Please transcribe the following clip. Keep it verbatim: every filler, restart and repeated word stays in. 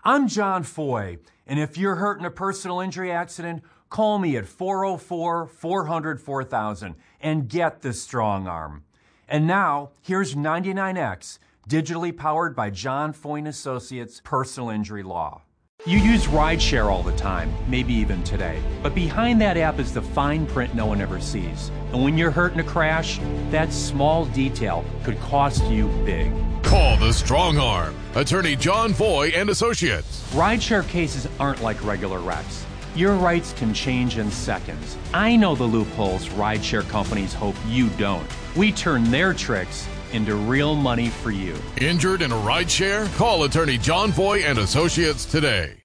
I'm John Foy, and if you're hurt in a personal injury accident, call me at four oh four, four hundred, four thousand and get the strong arm. And now, here's ninety-nine X, digitally powered by John Foy and Associates Personal Injury Law. You use rideshare all the time, maybe even today. But behind that app is the fine print no one ever sees. And when you're hurt in a crash, that small detail could cost you big. Call the Strong Arm, Attorney John Foy and Associates. Rideshare cases aren't like regular wrecks. Your rights can change in seconds. I know the loopholes rideshare companies hope you don't. We turn their tricks into real money for you. Injured in a rideshare? Call Attorney John Foy and Associates today.